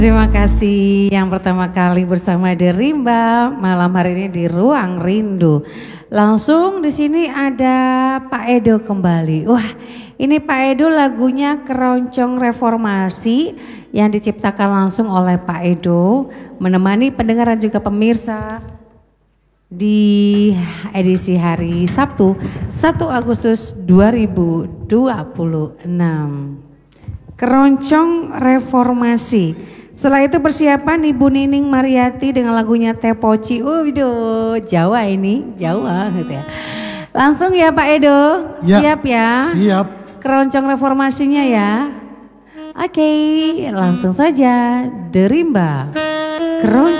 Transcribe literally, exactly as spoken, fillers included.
Terima kasih yang pertama kali bersama The Rimba malam hari ini di Ruang Rindu. Langsung di sini ada Pak Edo kembali. Wah, ini Pak Edo lagunya Keroncong Reformasi yang diciptakan langsung oleh Pak Edo, menemani pendengar dan juga pemirsa di edisi hari Sabtu satu Agustus dua ribu dua puluh enam. Keroncong Reformasi. Setelah itu persiapan Ibu Nining Mariati dengan lagunya Tepoci. Oh, video Jawa ini, Jawa gitu ya. Langsung ya Pak Edo, ya, siap ya? Siap. Keroncong Reformasinya ya. Oke, langsung saja The Rimba. Keroncong